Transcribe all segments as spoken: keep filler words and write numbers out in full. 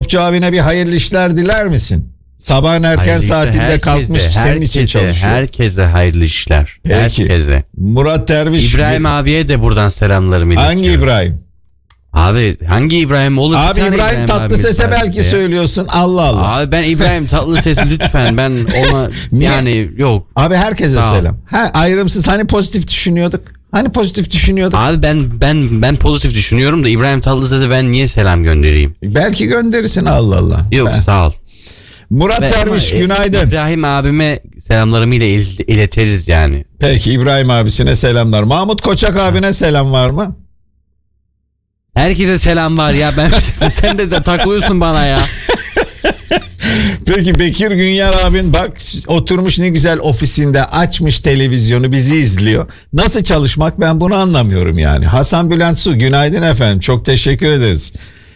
Topçu abine bir hayırlı işler diler misin? Sabahın erken hayırlı saatinde herkese, kalkmış herkese, senin için çalışıyor. Herkese hayırlı işler. Peki. Herkese. Murat Derviş. İbrahim bir... abiye de buradan selamlarımı iletiyorum. Hangi İbrahim? Abi hangi İbrahim olur? Abi İbrahim, İbrahim Tatlıses'e belki ya. Söylüyorsun. Allah Allah. Abi ben İbrahim Tatlıses'i lütfen ben ona yani yok. Abi herkese tamam. Selam. Ha, ayrımsız hani pozitif düşünüyorduk. Hani pozitif düşünüyorduk. Abi ben ben ben pozitif düşünüyorum da İbrahim Tatlıses'e ben niye selam göndereyim? Belki gönderirsin Allah Allah. Yok ben... sağ ol. Murat ben, Derviş günaydın. İbrahim abime selamlarımı ile il- iletiriz yani. Peki İbrahim abisine selamlar. Mahmut Koçak abine selam var mı? Herkese selam var ya. Ben sen de, de takılıyorsun bana ya. Peki Bekir Günyar abin bak oturmuş ne güzel ofisinde açmış televizyonu bizi izliyor. Nasıl çalışmak ben bunu anlamıyorum yani. Hasan Bülent Su günaydın efendim çok teşekkür ederiz.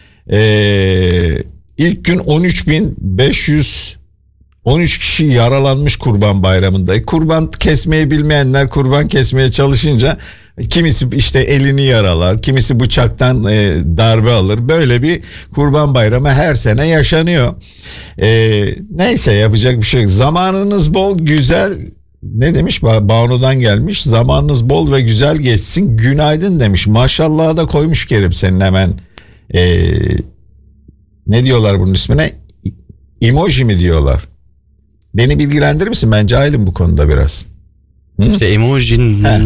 Eee... İlk gün on üç bin beş yüz on üç kişi yaralanmış Kurban Bayramı'nda. Kurban kesmeyi bilmeyenler kurban kesmeye çalışınca kimisi işte elini yaralar, kimisi bıçaktan e, darbe alır. Böyle bir Kurban Bayramı her sene yaşanıyor. E, neyse yapacak bir şey yok. Zamanınız bol, güzel. Ne demiş? Banu'dan gelmiş. Zamanınız bol ve güzel geçsin. Günaydın demiş. Maşallah'a da koymuş Kerim senin hemen. Eee Ne diyorlar bunun ismine? Emoji mi diyorlar? Beni bilgilendirir misin? Ben cahilim bu konuda biraz. Hı? İşte emoji,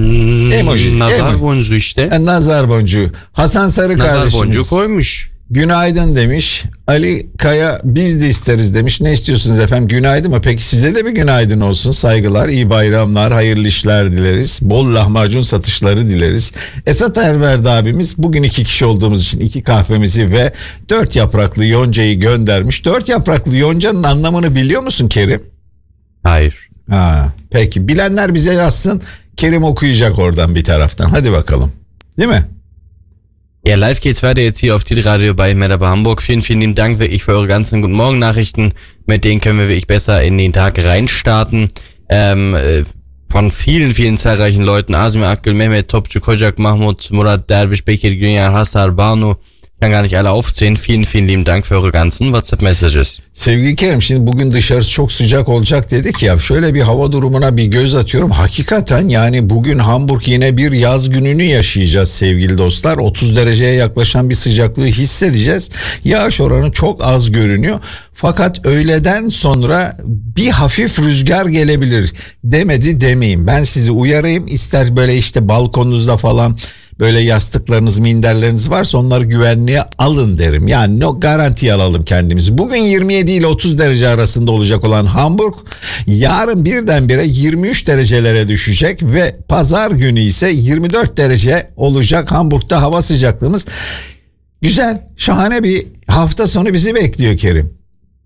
emoji, nazar emoji. boncuğu işte. Ha, nazar boncuğu. Hasan Sarı nazar kardeşimiz. Nazar boncuğu koymuş. Günaydın demiş. Ali Kaya biz de isteriz demiş. Ne istiyorsunuz efendim? Günaydın mı? Peki size de bir günaydın olsun. Saygılar, iyi bayramlar, hayırlı işler dileriz. Bol lahmacun satışları dileriz. Esat Erverdi abimiz bugün iki kişi olduğumuz için iki kahvemizi ve dört yapraklı yoncayı göndermiş. Dört yapraklı yoncanın anlamını biliyor musun Kerim? Hayır. Ha, peki bilenler bize yazsın. Kerim okuyacak oradan bir taraftan. Hadi bakalım. Değil mi? Ja, live geht's weiter jetzt hier auf die Radio bei Merhaba Hamburg. Vielen, vielen lieben Dank wirklich für eure ganzen Guten Morgen Nachrichten. Mit denen können wir wirklich besser in den Tag reinstarten. Ähm, von vielen, vielen zahlreichen Leuten. Asim Akgül, Mehmet Topçu, Kocak, Mahmut, Murat Derviş, Bekir Günyar, Hassar, Banu. Ich kann gar nicht alle aufzählen. Vielen, vielen lieben Dank für eure ganzen WhatsApp-Messages. Sevgili Kerim, şimdi bugün dışarısı çok sıcak olacak dedik ya. Şöyle bir hava durumuna bir göz atıyorum. Hakikaten yani bugün Hamburg yine bir yaz gününü yaşayacağız sevgili dostlar. otuz dereceye yaklaşan bir sıcaklığı hissedeceğiz. Yağış oranı çok az görünüyor. Fakat öğleden sonra bir hafif rüzgar gelebilir. Demedi demeyeyim. Ben sizi uyarayım. İster böyle işte balkonunuzda falan böyle yastıklarınız, minderleriniz varsa onları güvenliğe alın derim. Yani no, garantiye alalım kendimizi. Bugün yirmi yedi ile otuz derece arasında olacak olan Hamburg yarın birdenbire yirmi üç derecelere düşecek ve pazar günü ise yirmi dört derece olacak. Hamburg'da hava sıcaklığımız güzel, şahane bir hafta sonu bizi bekliyor Kerim.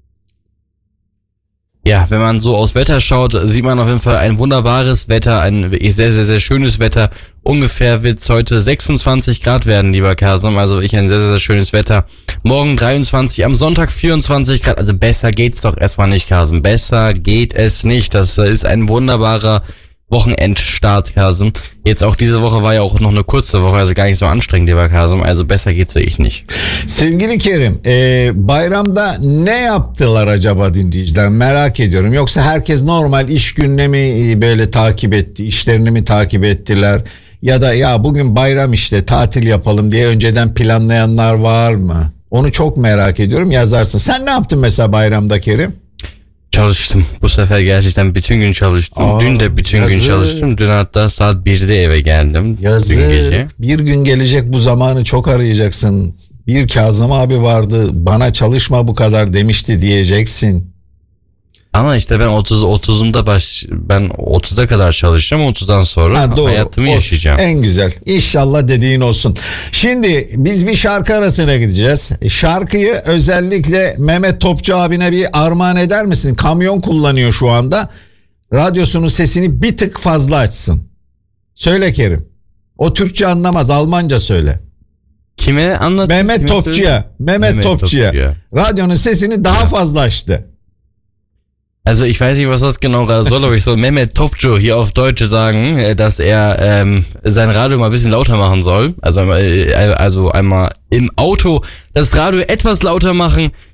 Ja, wenn man so aufs Wetter schaut, sieht man auf jeden Fall ein wunderbares Wetter, ein wirklich sehr, sehr, sehr schönes Wetter. Ungefähr wird es heute sechsundzwanzig Grad werden, lieber Kasım. Also wirklich ein sehr, sehr, sehr schönes Wetter. Morgen dreiundzwanzig, am Sonntag vierundzwanzig Grad. Also besser geht's doch erstmal nicht, Kasım. Besser geht es nicht. Das ist ein wunderbarer Wochenendstart, Kasım. Jetzt auch diese Woche war ja auch noch eine kurze Woche, also gar nicht so anstrengend, lieber Kasım. Also besser geht's wirklich nicht. Sevgili Kerim, e, bayramda ne yaptılar acaba dinleyiciler? Merak ediyorum. Yoksa herkes normal iş gününe mi böyle takip etti, işlerini mi takip ettiler? Ya da ya bugün bayram işte tatil yapalım diye önceden planlayanlar var mı? Onu çok merak ediyorum, yazarsın. Sen ne yaptın mesela bayramda Kerim? Çalıştım. Bu sefer gerçekten bütün gün çalıştım. Aa, Dün de bütün yazık. gün çalıştım. Dün hatta saat birde eve geldim. Yazık. Dün gece. Bir gün gelecek bu zamanı çok arayacaksın. Bir Kazım abi vardı, bana çalışma bu kadar demişti diyeceksin. Ama işte ben otuz otuzumda baş ben otuza kadar çalışacağım. otuzdan sonra ha, doğru. hayatımı o, yaşayacağım. En güzel. İnşallah dediğin olsun. Şimdi biz bir şarkı arasına gideceğiz. Şarkıyı özellikle Mehmet Topçu abine bir armağan eder misin? Kamyon kullanıyor şu anda. Radyosunun sesini bir tık fazla açsın. Söyle Kerim. O Türkçe anlamaz. Almanca söyle. Kime anlat? Mehmet Kime Topçu'ya. Mehmet, Mehmet Topçu'ya. Topçu'ya. Radyonun sesini daha fazla açtı. Also ich weiß nicht, was das genau gerade soll, aber ich soll Mehmet Topçu hier auf Deutsch sagen, dass er ähm, sein Radio mal ein bisschen lauter machen soll. Also, äh, also einmal im Auto das Radio etwas lauter machen.